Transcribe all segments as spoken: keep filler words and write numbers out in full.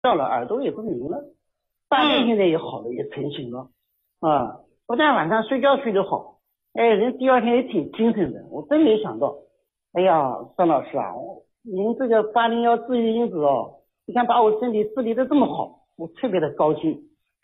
到了，耳朵也不鸣了，大便现在也好了，也成型了啊！不但晚上睡觉睡得好，哎，人第二天也挺精神的。我真没想到，哎呀，张老师啊，您这个八零幺治愈因子哦，你看把我身体治理的这么好，我特别的高兴。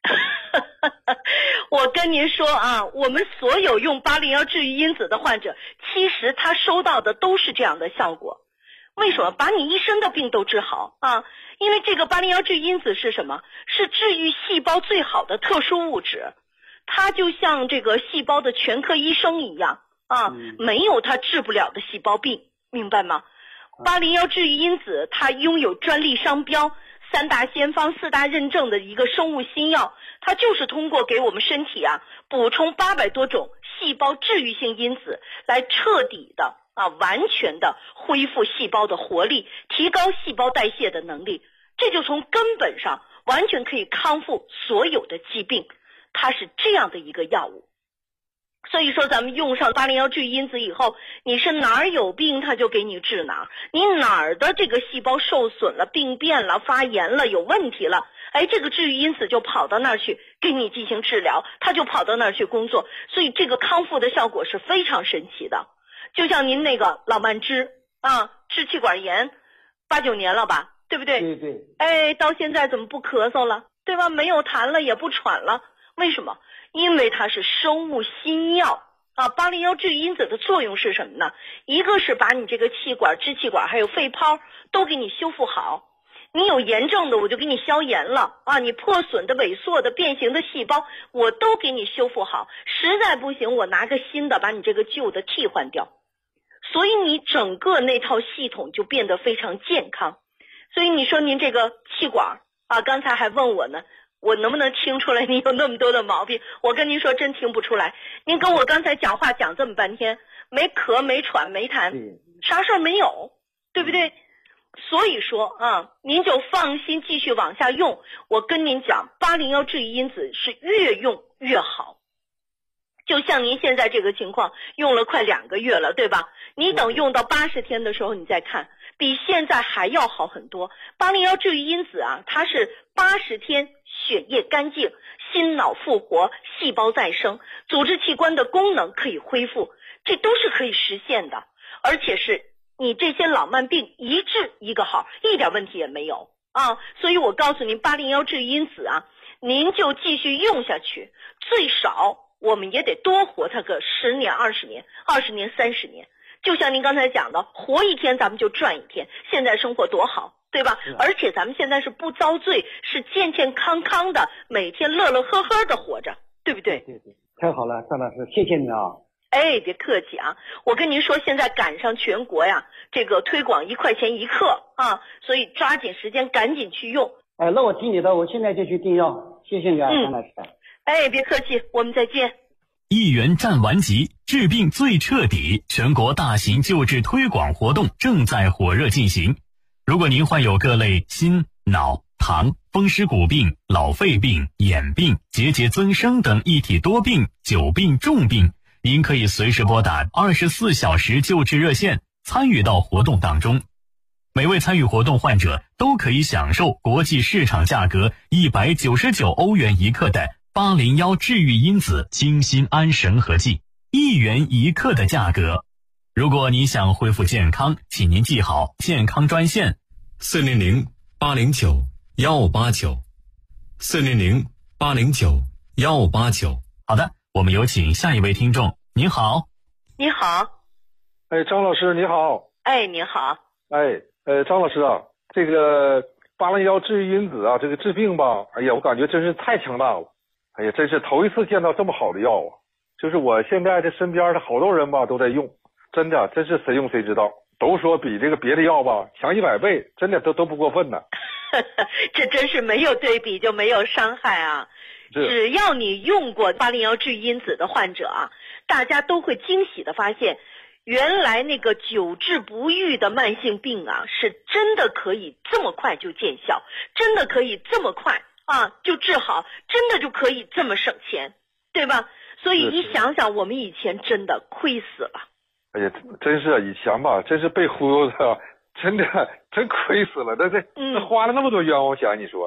我跟您说啊，我们所有用八零幺治愈因子的患者，其实他收到的都是这样的效果。为什么？把你一身的病都治好啊！因为这个八零幺治愈因子是什么？是治愈细胞最好的特殊物质，它就像这个细胞的全科医生一样啊，没有它治不了的细胞病，明白吗？八零幺治愈因子它拥有专利商标、三大先方、四大认证的一个生物新药，它就是通过给我们身体啊补充八百多种细胞治愈性因子，来彻底的啊完全的恢复细胞的活力，提高细胞代谢的能力，这就从根本上完全可以康复所有的疾病，它是这样的一个药物。所以说咱们用上八零幺治愈因子以后，你是哪儿有病它就给你治哪儿，你哪儿的这个细胞受损了、病变了、发炎了、有问题了，哎，这个治愈因子就跑到那儿去给你进行治疗，它就跑到那儿去工作，所以这个康复的效果是非常神奇的。就像您那个老慢支啊，支气管炎八九年了吧，对不对？ 对对。 哎，到现在怎么不咳嗽了，对吧？没有痰了，也不喘了，为什么？因为它是生物新药啊。八零幺治愈因子的作用是什么呢？一个是把你这个气管、支气管还有肺泡都给你修复好，你有炎症的我就给你消炎了啊，你破损的、萎缩的、变形的细胞我都给你修复好，实在不行我拿个新的把你这个旧的替换掉，所以你整个那套系统就变得非常健康。所以你说您这个气管啊，刚才还问我呢，我能不能听出来你有那么多的毛病？我跟您说真听不出来，您跟我刚才讲话讲这么半天，没咳没喘没痰，啥事儿没有，对不对？所以说啊，您就放心继续往下用。我跟您讲，八零幺治愈因子是越用越好。就像您现在这个情况，用了快两个月了，对吧？你等用到八十天的时候，你再看，比现在还要好很多。八零幺治愈因子啊，它是八十天血液干净，心脑复活，细胞再生，组织器官的功能可以恢复，这都是可以实现的，而且是你这些老慢病一治一个好，一点问题也没有啊。所以我告诉您，八零幺治愈因子啊，您就继续用下去，最少我们也得多活它个十年、二十年、二十年、三十年。就像您刚才讲的，活一天咱们就赚一天，现在生活多好，对吧？而且咱们现在是不遭罪，是健健康康的，每天乐乐呵呵的活着，对不对？ 对对，太好了，张老师，谢谢你啊。 哎，别客气啊！我跟您说，现在赶上全国呀，这个推广一块钱一克啊，所以抓紧时间，赶紧去用。 哎，那我听你的，我现在就去订药。谢谢你啊，张老师。 哎，别客气，我们再见。 一元战完级，治病最彻底，全国大型救治推广活动正在火热进行。如果您患有各类心、脑、糖、风湿骨病、老肺病、眼病、结节增生等一体多病、久病重病，您可以随时拨打二十四小时救治热线，参与到活动当中。每位参与活动患者都可以享受国际市场价格一百九十九欧元一克的八零幺治愈因子清心安神合剂，一元一克的价格。如果你想恢复健康，请您记好健康专线四零零八零九幺八九四零零八零九幺八九。 好的，我们有请下一位听众。您好。 你好。 哎，张老师你好。 哎，你好。 哎，呃，张老师啊，这个八零幺治愈因子啊，这个治病吧，哎呀，我感觉真是太强大了。哎呀，真是头一次见到这么好的药啊！就是我现在这身边的好多人吧都在用，真的，真是谁用谁知道。都说比这个别的药吧强一百倍，真的都都不过分呢。 这真是没有对比就没有伤害啊！只要你用过八零幺治愈因子的患者啊，大家都会惊喜的发现，原来那个久治不愈的慢性病啊，是真的可以这么快就见效，真的可以这么快啊就治好，真的就可以这么省钱，对吧？所以你想想，我们以前真的亏死了。 哎呀，真是以前吧，真是被忽悠的，真的真亏死了，这这这花了那么多冤枉钱，你说。